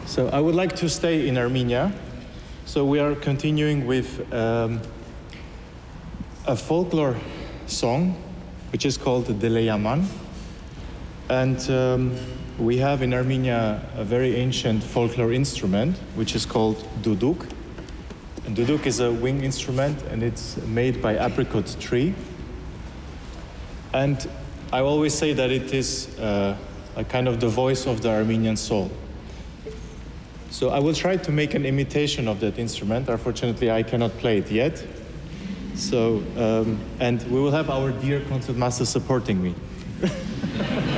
So I would like to stay in Armenia. So we are continuing with a folklore song, which is called Deleyaman. And we have in Armenia a very ancient folklore instrument, which is called duduk. And duduk is a wind instrument, and it's made by apricot tree. And I always say that it is a kind of the voice of the Armenian soul. So I will try to make an imitation of that instrument. Unfortunately, I cannot play it yet. So, and we will have our dear concertmaster supporting me.